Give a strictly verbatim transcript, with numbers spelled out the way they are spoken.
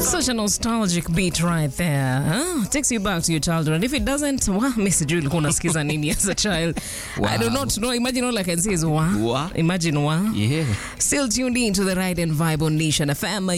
Such a nostalgic beat right there. Huh? Takes you back to your childhood. And if it doesn't, wow, Miss Julie kuna skiza nini as a child. Wow. I do not know. Imagine all I can say is wow. Wow. Imagine wow. Yeah. Still tuned in to the Ride and Vibe on Nation F M.